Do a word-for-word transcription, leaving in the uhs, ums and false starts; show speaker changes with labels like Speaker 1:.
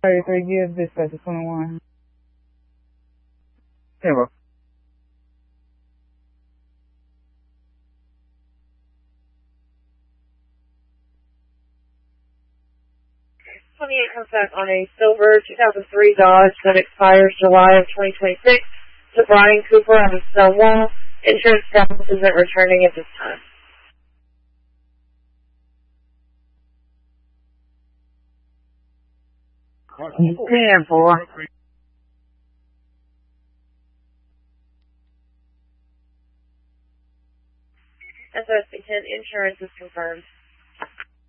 Speaker 1: thirty-three, give dispatch to twenty-one.
Speaker 2: Yeah, bro.
Speaker 3: twenty-eight comes back on a silver two thousand three Dodge that expires July of twenty twenty-six to Brian Cooper out of Stonewall. Insurance status isn't returning at this time.
Speaker 2: ten four.
Speaker 3: S O S ten insurance is confirmed.